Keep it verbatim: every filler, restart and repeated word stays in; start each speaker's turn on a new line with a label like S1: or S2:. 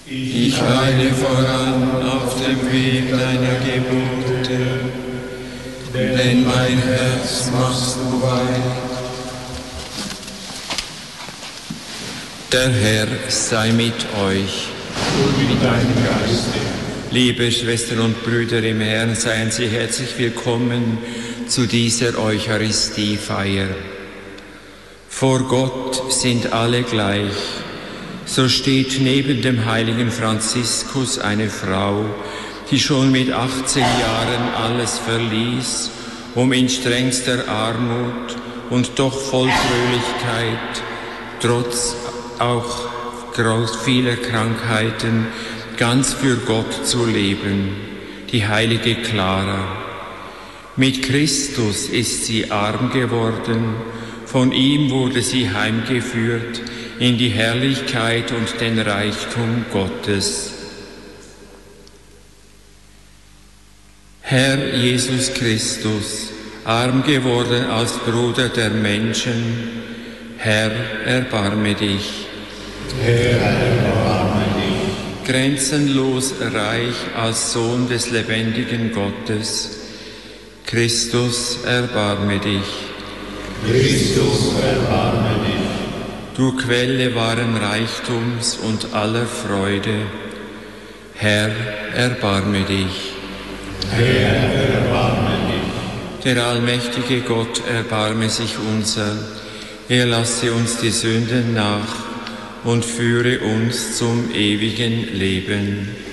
S1: Ich eile voran auf dem Weg deiner Gebote, denn mein Herz machst du weit. Der Herr sei mit euch.
S2: Und mit deinem Geiste.
S1: Liebe Schwestern und Brüder im Herrn, seien Sie herzlich willkommen zu dieser Eucharistiefeier. Vor Gott sind alle gleich. So steht neben dem heiligen Franziskus eine Frau, die schon mit achtzehn Jahren alles verließ, um in strengster Armut und doch voll Fröhlichkeit, trotz auch groß vieler Krankheiten, ganz für Gott zu leben, die heilige Clara. Mit Christus ist sie arm geworden, von ihm wurde sie heimgeführt in die Herrlichkeit und den Reichtum Gottes. Herr Jesus Christus, arm geworden als Bruder der Menschen, Herr, erbarme dich.
S2: Herr, erbarme dich.
S1: Grenzenlos reich als Sohn des lebendigen Gottes, Christus, erbarme dich.
S2: Christus, erbarme dich.
S1: Du Quelle wahren Reichtums und aller Freude, Herr, erbarme dich.
S2: Herr, erbarme dich.
S1: Der allmächtige Gott, erbarme sich unser, er lasse uns die Sünden nach und führe uns zum ewigen Leben.